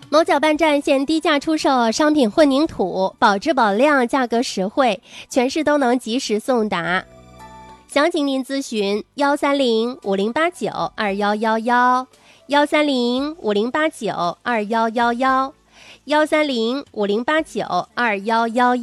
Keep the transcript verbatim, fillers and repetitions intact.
某搅拌站现低价出售商品混凝土，保质保量，价格实惠，全市都能及时送达。详情您咨询幺三零五零八九二幺幺幺，幺三零五零八九二幺幺幺，幺三零五零八九二幺幺幺。